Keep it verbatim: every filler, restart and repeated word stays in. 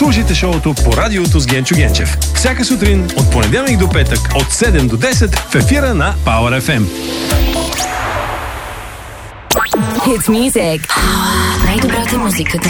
Слушайте шоуто по радиото с Генчо Генчев. Всяка сутрин от понеделник до петък от седем до десет в ефира на Power еф ем. Hits Music. Най-добрата музика